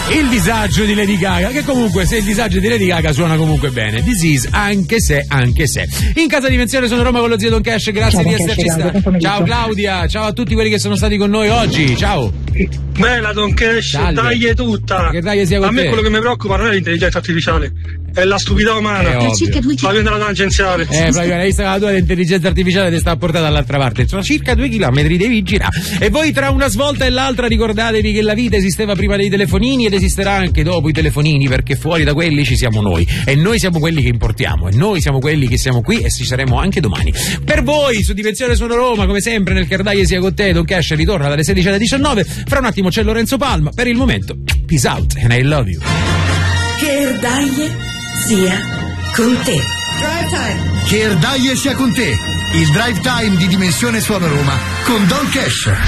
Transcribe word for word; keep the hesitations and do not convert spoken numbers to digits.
Il disagio di Lady Gaga, che comunque se il disagio di Lady Gaga suona comunque bene. Disease, anche se, anche se. In casa Dimensione sono Roma con lo zio Don Cash, grazie ciao, di esserci stati. Ciao Claudia, ciao a tutti quelli che sono stati con noi oggi, ciao. Bella Don Cash, dai tutta. Che dai sia con a me te. Quello che mi preoccupa non è l'intelligenza artificiale, è la stupidità umana. È circa due Flavio della tangenziale. Eh, Flavio, hai visto che la tua l'intelligenza artificiale ti sta a portare dall'altra parte. Sono circa due chilometri, devi girare. E voi tra una svolta e l'altra ricordatevi che la vita esisteva prima dei telefonini ed esisterà anche dopo i telefonini, perché fuori da quelli ci siamo noi. E noi siamo quelli che importiamo. E noi siamo quelli che siamo qui e ci saremo anche domani. Per voi, su Dimensione Suono Roma, come sempre, nel Cardaie sia con te, Don Cash ritorna dalle sedici alle diciannove. Fra un attimo c'è Lorenzo Palma. Per il momento, peace out and I love you. Cardaie sia con te. Drive time. Che Erdaie sia con te. Il drive time di Dimensione Suono Roma con Don Cash.